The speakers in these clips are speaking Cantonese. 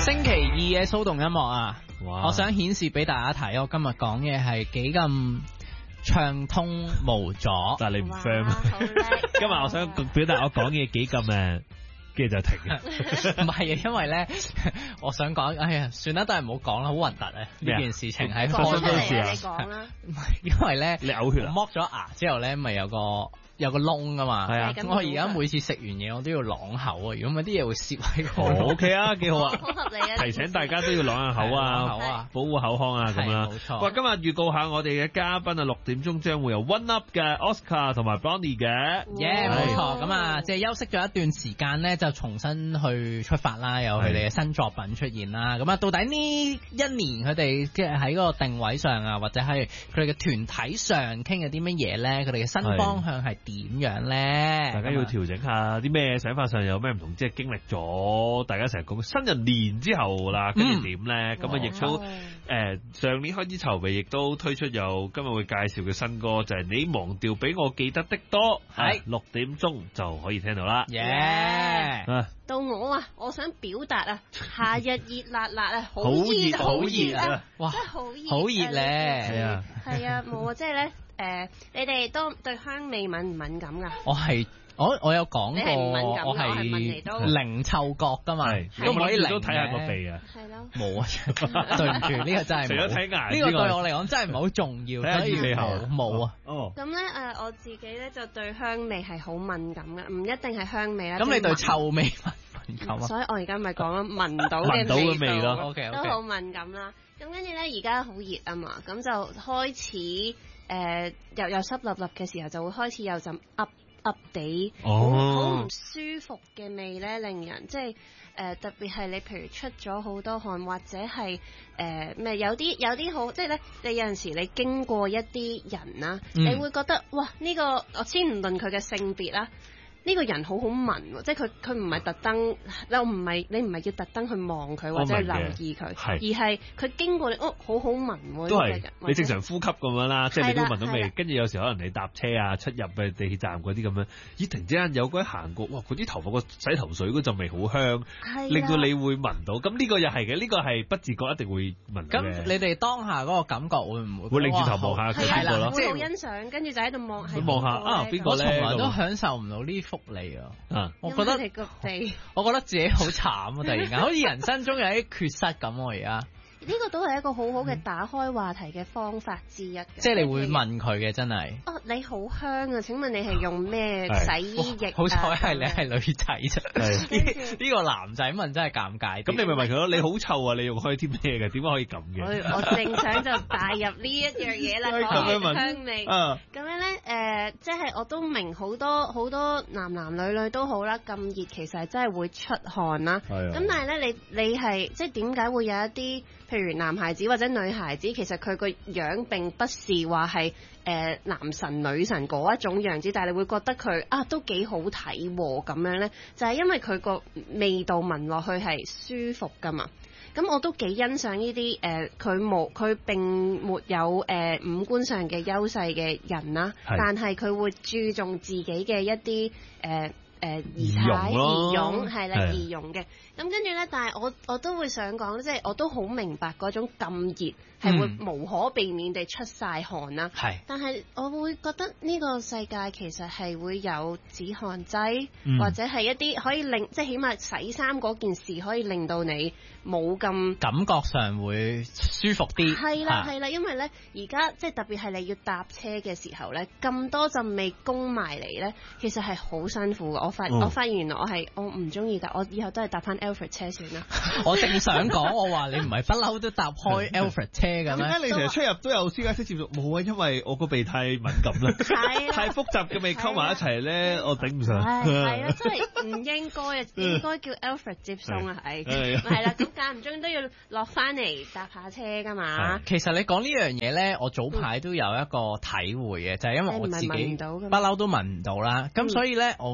星期二嘅騷動音樂啊， 哇我想顯示俾大家睇，我今日講嘢係幾咁暢通無阻。 但係你唔 friend 啊？今日我想表達我講嘢幾咁誒，跟住就停嘅。 唔係啊，因為咧，我想講，哎呀，算啦，都係唔好講啦，好核突啊！呢件事情喺講出嚟事啊你講啦。 唔係，因為咧， 你嘔血啊？ 剝咗牙之後咧，咪有個窿噶嘛。 係啊。 咁我而家每次食完嘢，我都要啷口啊，如果唔係啲嘢會攝喺個。 O K 啊，幾好啊！ 好合理啊！ 提醒大家都要啷下口啊，保護口腔啊，咁啦。 冇錯。 喂，今日預告下我哋嘅嘉賓啊，6點鐘將會有 One Up 嘅 Oscar 同埋 Bonnie 嘅。 冇錯。咁啊，即係休息咗一段時間咧，就重新去出發啦，有佢哋嘅新作品出現啦。咁啊，到底呢一年佢哋即係喺嗰個定位上啊，或者係佢哋嘅團體上傾嘅啲乜嘢咧？佢哋嘅新方向係點樣咧？ 大家要調整下啲咩想法上有咩唔同，即係經歷咗大家成日講新人年之後啦，跟住點咧？咁啊，亦都上年開始籌備，亦都推出有今日會介紹嘅新歌，就係你忘掉比我記得的多，係6點鐘就可以聽到啦。 到我啊，我想表達啊，夏日熱辣辣啊，好熱好熱啊， 哇， 真係好熱， 好熱咧， 係啊， 係啊，冇啊，即係咧，你哋都對香味敏唔敏感噶？ 我有講過，我係零嗅覺噶嘛，都唔可以零嘅。 都睇下個鼻啊， 係咯， 冇啊，對唔住，呢個真係除咗睇牙， 呢個對我嚟講真係唔係好重要，所以冇啊。 哦， 咁咧我自己咧就對香味係好敏感嘅，唔一定係香味啦。 咁你對臭味敏感啊？ 所以我而家咪講咯，聞到嘅味道 ，OK， 都好敏感啦。咁跟住咧，而家好熱啊嘛，咁就開始又濕立立嘅時候，就會開始有陣噏地，好唔舒服嘅味咧，令人即係特別係你譬如出咗好多汗，或者係咩有啲好，即係咧你有陣時你經過一啲人啦，你會覺得哇呢個我先唔論佢嘅性別啦。呢個人好好聞，即係佢唔係特登，你唔係要特登去望佢或者係留意佢，而係佢經過你，好好聞。 都係你正常呼吸咁樣啦，即係你都聞到味。跟住有時可能你搭車啊、出入嘅地鐵站嗰啲咁樣，咦突然之間有個人行過，哇！佢啲頭髮個洗頭水嗰陣味好香，令到你會聞到。咁呢個又係嘅，呢個係不自覺一定會聞到嘅。 咁你哋當下嗰個感覺會唔會擰住頭望下佢邊個咯？ 會好欣賞，跟住就喺度望， 望下啊邊個咧？ 我從來都享受唔到呢福利啊！我覺得自己好慘啊！突然間，好似人生中有啲缺失咁。我而家呢個都係一個好好嘅打開話題嘅方法之一。 即係你會問佢嘅，真係。 哦，你好香啊！請問你係用咩洗衣液？ 好彩係你係女仔啫。呢個男仔問真係尷尬。 咁你咪問佢咯？你好臭啊！你用開啲咩嘅？點解可以咁嘅？ 我正想就帶入呢一樣嘢啦，講香味。咁樣咧，即係我都明好多男女都好啦，咁熱其實係真係會出汗啦。咁但係咧，你係即係點解會有一啲？譬如男孩子或者女孩子，其實佢個樣並不是話係男神女神嗰一種樣子，但係你會覺得佢都幾好睇咁樣呢，就係因為佢個味道聞落去係舒服噶嘛。咁我都幾欣賞呢啲佢並沒有五官上嘅優勢嘅人啦，但係佢會注重自己嘅一啲儀容係啦，儀容嘅。咁跟住咧，但係我都會想講，即係我都好明白嗰種咁熱係會無可避免地出晒汗啦。但係我會覺得呢個世界其實係會有止汗劑，或者係一啲可以令即係起碼洗衫嗰件事可以令到你冇咁感覺上會舒服啲。 係啦，因為咧而家即係特別係你要搭車嘅時候咧，咁多陣味攻埋嚟咧，其實係好辛苦嘅。我發現原來我唔中意㗎，我以後都係搭翻 Alfred 車算啦。 我正想講，我話你唔係不嬲都搭開 Alfred 車嘅咩？ 點解你成日出入都有私家車接觸？冇啊，因為我個鼻太敏感啦，太複雜嘅味溝埋一齊咧，我頂唔上。 係啊，真係唔應該啊，應該叫 Alfred 接送啊，係啦，咁間唔中都要落翻嚟搭下車㗎嘛。 其實你講呢樣嘢咧，我早排都有一個體會嘅，就係因為我自己不嬲都聞唔到啦，咁所以咧我成日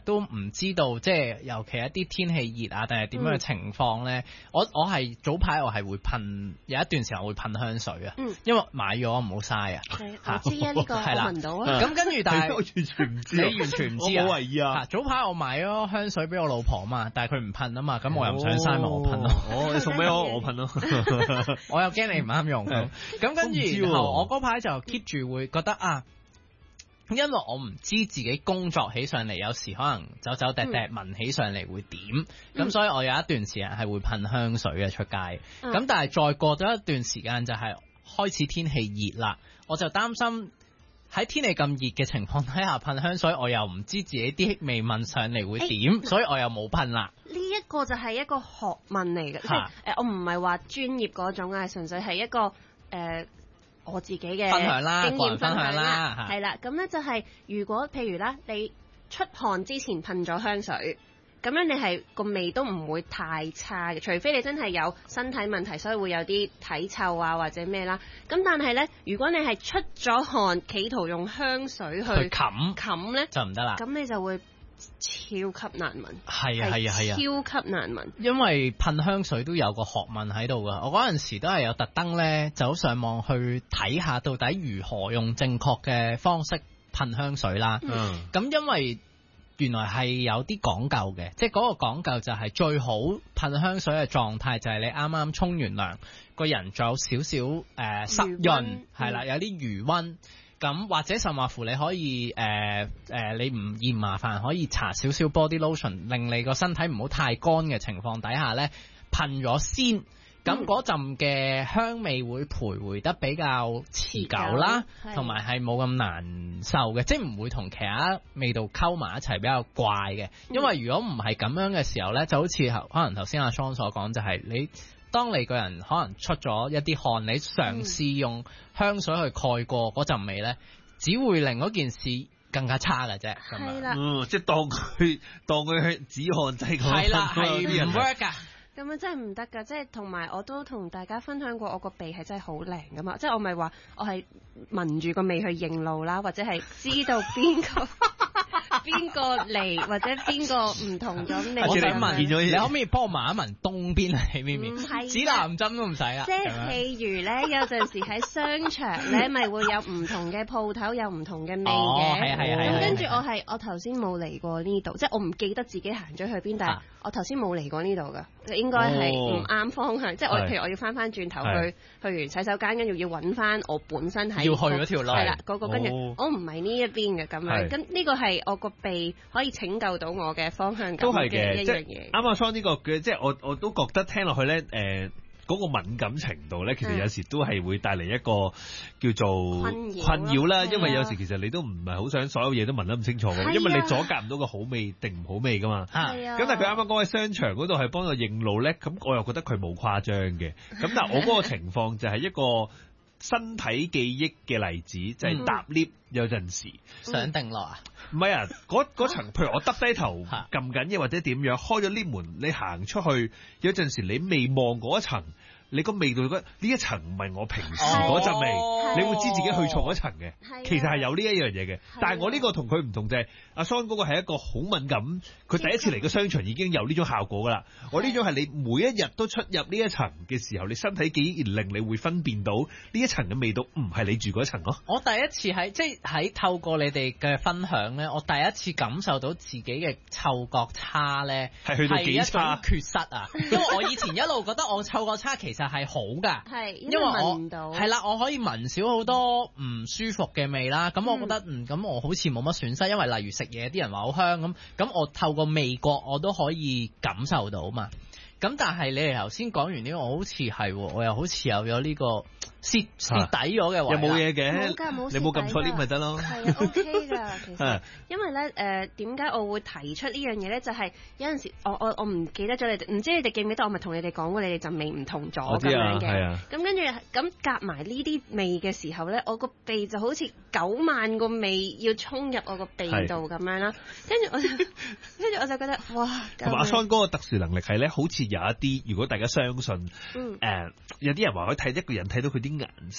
都唔知道，即係尤其一啲天氣熱啊，定係點樣嘅情況咧。我係早排我係會噴，有一段時間會噴香水啊，因為買咗唔好嘥啊。 我知啊，呢個我聞到啊。 咁跟住但係我完全唔知， 你完全唔知啊？ 我冇為意啊。 早排我買咗香水俾我老婆嘛，但係佢唔噴啊嘛，咁我又唔想嘥咪我噴咯。 你送俾我噴咯。 我又驚你唔啱用。咁跟住然後我嗰排就 keep 住會覺得啊。因為我唔知自己工作起上嚟，有時可能走走趯趯聞起上嚟會點，咁所以我有一段時間係會噴香水嘅出街。咁但係再過咗一段時間就係開始天氣熱啦，我就擔心喺天氣咁熱嘅情況底下噴香水，我又唔知自己啲味聞上嚟會點，所以我又冇噴啦。 呢一個就係一個學問嚟嘅，即係我唔係話專業嗰種啊，純粹係一個我自己嘅分享啦， 經驗分享啦， 係啦。咁咧就係如果譬如啦，你出汗之前噴咗香水，咁樣你係個味都唔會太差嘅，除非你真係有身體問題，所以會有啲體臭啊或者咩啦。咁但係咧，如果你係出咗汗，企圖用香水去冚咧， 就唔得啦。 咁你就會超級難聞， 係啊， 超級難聞。 因為噴香水都有個學問喺度噶，我嗰陣時都係有特登咧，走上網去睇下到底如何用正確嘅方式噴香水啦。咁因為原來係有啲講究嘅，即係嗰個講究就係最好噴香水嘅狀態就係你啱啱沖完涼，個人仲有少少濕潤，係啦，有啲餘溫。咁或者甚或乎你可以你唔嫌麻煩，可以搽少少 body lotion， 令你個身體唔好太乾嘅情況底下咧，噴咗先。咁嗰陣嘅香味會徘徊得比較持久啦，同埋係冇咁難受嘅，即係唔會同其他味道溝埋一齊比較怪嘅。因為如果唔係咁樣嘅時候咧，就好似可能頭先阿 Sean 所講，就係你。當你個人可能出咗一啲汗，你嘗試用香水去蓋過嗰陣味咧，只會令嗰件事更加差嘅啫。 係啦， 即係當佢係止汗劑咁。 係啦，係唔 work 㗎。 咁樣真係唔得㗎，即係同埋我都同大家分享過，我個鼻係真係好靈㗎嘛，即係我咪話我係聞住個味去認路啦，或者係知道邊個嚟，或者邊個唔同咗味。 我想問，你可唔可以幫我聞一聞東邊係咩味？ 唔係指南針都唔使啦。 即係譬如咧，有陣時喺商場咧，咪會有唔同嘅鋪頭有唔同嘅味嘅。 係。 咁跟住我頭先冇嚟過呢度，即係我唔記得自己行咗去邊，但係我頭先冇嚟過呢度㗎。應該係唔啱方向，即係譬如我要翻轉頭去完洗手間，跟住要揾翻我本身喺要去嗰條路， 係啦，嗰個跟住我唔係呢一邊嘅咁樣，咁呢個係我個鼻可以拯救到我嘅方向感嘅一樣嘢。 啱啱講呢個嘅，即係我都覺得聽落去咧，嗰個敏感程度咧，其實有時都係會帶嚟一個叫做困擾啦。因為有時其實你都唔係好想所有嘢都聞得咁清楚嘅，因為你阻隔唔到個好味定唔好味噶嘛。咁但係佢啱啱講喺商場嗰度係幫我認路咧，咁我又覺得佢冇誇張嘅。咁但係我嗰個情況就係一個身體記憶嘅例子，就係搭 lift 有陣時上定落啊？ 唔係啊，嗰層譬如我耷低頭撳緊嘢或者點樣，開咗 lift 門，你行出去有陣時你未望嗰一層，你個味道覺得呢一層唔係我平時嗰陣味，你會知自己去錯嗰層嘅。其實係有呢一樣嘢嘅，但係我呢個同佢唔同就係阿 Son 嗰個係一個好敏感，佢第一次嚟個商場已經有呢種效果噶啦。我呢種係你每一日都出入呢一層嘅時候，你身體記憶而令你會分辨到呢一層嘅味道唔係你住嗰層咯。 我第一次喺透過你哋嘅分享咧，我第一次感受到自己嘅嗅覺差咧， 係去到幾差， 缺失啊！因為我以前一路覺得我嗅覺差其實係好㗎， 因為我聞到係啦，我可以聞少好多唔舒服嘅味啦。咁我覺得咁我好似冇乜損失，因為例如食嘢啲人話好香咁我透過味覺我都可以感受到嘛。咁但係你哋頭先講完呢個，我好似係，我又好似有咗呢個蝕底咗嘅位， 又冇嘢嘅， 你冇撳錯啲咪得咯。 係啊 OK 㗎，其實因為咧點解我會提出呢樣嘢咧？就係有陣時我唔記得咗你哋，唔知你哋記唔記得我咪同你哋講過，你哋陣味唔同咗咁樣嘅。咁跟住咁夾埋呢啲味嘅時候咧，我個鼻就好似9萬個味要衝入我個鼻度咁樣啦。跟住我就覺得哇！ 同埋阿 Son 嗰個特殊能力係咧，好似有一啲，如果大家相信有啲人話可以睇一個人睇到佢啲顏色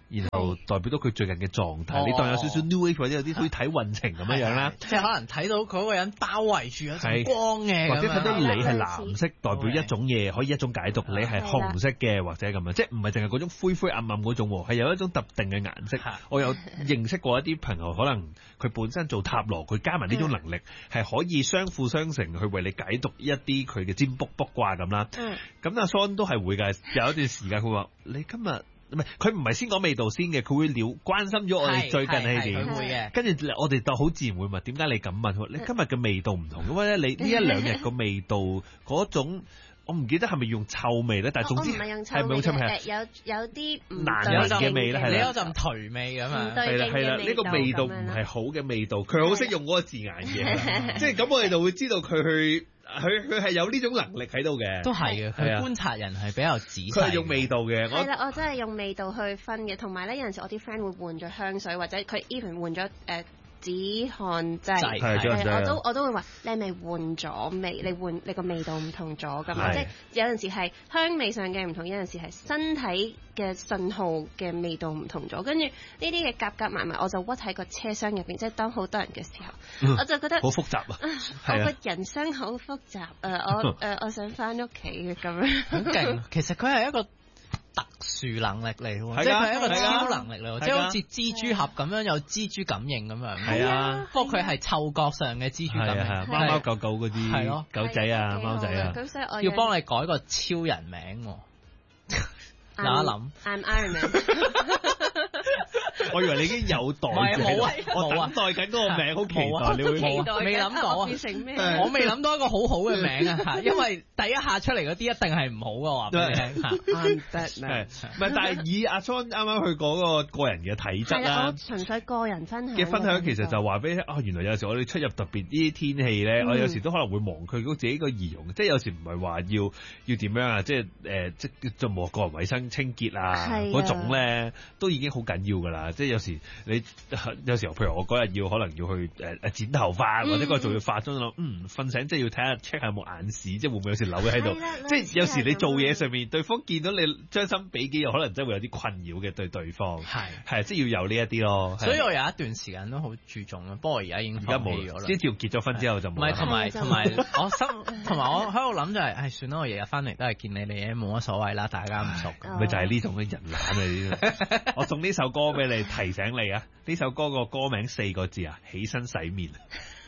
然後代表到佢最近嘅狀態。你當有少少 New Age 或者有啲好似睇運程咁樣樣啦， 即係可能睇到嗰個人包圍住一種光嘅， 或者睇到你係藍色代表一種嘢，可以一種解讀；你係紅色嘅或者咁樣，即係唔係淨係嗰種灰灰暗暗嗰種，係有一種特定嘅顏色。我有認識過一啲朋友，可能佢本身做塔羅，佢加埋呢種能力，係可以相輔相成去為你解讀一啲佢嘅占卜卜卦咁啦。咁阿 Son 都係會㗎，有一段時間佢話：你今日佢唔係先講味道先嘅，佢會關心咗我哋最近係點。跟住我哋就好自然會問：點解你咁問？你今日嘅味道唔同，因為咧你呢一兩日個味道嗰種。我唔記得係咪用臭味咧，但係總之係咪用臭味？ 有啲難聞嘅味咧，係啦， 你有陣頹味咁啊， 係啦，呢個味道唔係好嘅味道，佢好識用嗰個字眼嘅，即係咁我哋就會知道佢係有呢種能力喺度嘅， 都係嘅，佢觀察人係比較仔細， 佢係用味道嘅， 係啦，我真係用味道去分嘅，同埋咧有陣時我啲 friend 會換咗香水，或者佢 even 換咗止汗劑，我都會話你係咪換咗味？你個味道唔同咗㗎嘛？即係有陣時係香味上嘅唔同，有陣時係身體嘅信號嘅味道唔同咗。跟住呢啲嘅夾埋，我就屈喺個車廂入邊，即係當好多人嘅時候，我就覺得好複雜啊！ 我個人生好複雜我想翻屋企嘅咁樣。 好勁！其實佢係一個特殊能力嚟喎，即係佢係一個超能力嚟喎，即係好似蜘蛛俠咁樣有蜘蛛感應咁樣。 係啊， 不過佢係嗅覺上嘅蜘蛛感應， 貓貓狗狗嗰啲，係咯，狗仔啊，貓仔啊， 咁所以我要幫你改個超人名喎。諗一諗 ，I'm Iron Man。 我以為你已經有待住，我等待緊嗰個名，好期待你會未諗到啊！ 變成咩？ 我未諗到一個好好嘅名啊！因為第一下出嚟嗰啲一定係唔好嘅，話俾你聽嚇。 I'm Batman。 唔係，但係以阿 Son 啱啱去講個人嘅體質啦， 純粹個人分享嘅分享，其實就話俾你聽原來有時我哋出入特別啲天氣咧，我有時都可能會忘佢自己個儀容，即係有時唔係話要點樣啊，即係即做冇個人衞生清潔啊嗰種咧，都已經好緊要㗎啦。即係有時你有時候，譬如我嗰日可能要去剪頭髮，或者嗰日仲要化妝，瞓醒即係要睇下 check 下有冇眼屎，即係會唔會有時扭喺度。即係有時你做嘢上面，對方見到你將心比己，可能真係會有啲困擾嘅對方。係即係要有呢一啲咯。 所以我有一段時間都好注重咯，不過而家已經放棄咗啦。 呢條結咗婚之後就冇。唔係同埋我喺度諗就係，算啦，我日日翻嚟都係見你哋，冇乜所謂啦，大家唔熟。 咪就係呢種嘅人懶啊！我送呢首歌俾你，提醒你啊！呢首歌個歌名4個字啊，起身洗面。